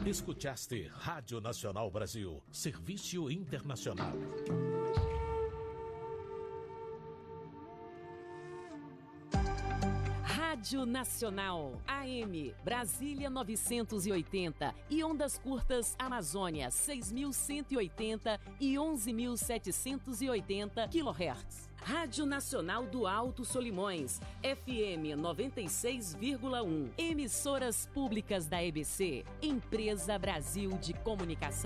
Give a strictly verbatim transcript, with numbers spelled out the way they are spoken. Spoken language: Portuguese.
Escutaste Rádio Nacional Brasil, Serviço Internacional. Rádio Nacional, A M, Brasília novecentos e oitenta e ondas curtas Amazônia seis mil cento e oitenta e onze mil setecentos e oitenta quilohertz. Rádio Nacional do Alto Solimões, F M noventa e seis vírgula um. Emissoras públicas da E B C, Empresa Brasil de Comunicação.